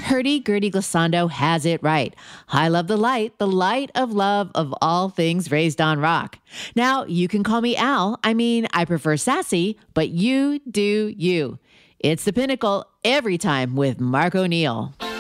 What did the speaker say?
Hurdy-gurdy glissando has it right. I love the light of love of all things raised on rock. Now, you can call me Al. I prefer sassy, but you do you. It's the pinnacle every time with Mark O'Neill.